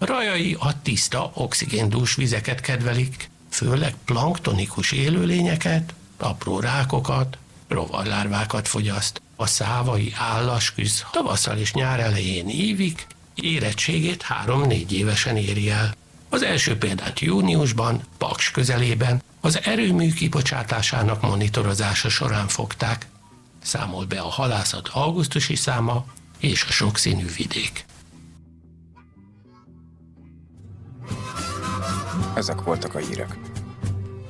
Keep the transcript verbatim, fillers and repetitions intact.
Rajai a tiszta, oxigéndús vizeket kedvelik, főleg planktonikus élőlényeket, apró rákokat, rovarlárvákat fogyaszt. A szávai állasküsz tavasszal és nyár elején ívik, érettségét három-négy évesen éri el. Az első példát júniusban, Paks közelében, az erőmű kibocsátásának monitorozása során fogták. Számol be a halászat augusztusi száma és a sokszínű vidék. Ezek voltak a hírek.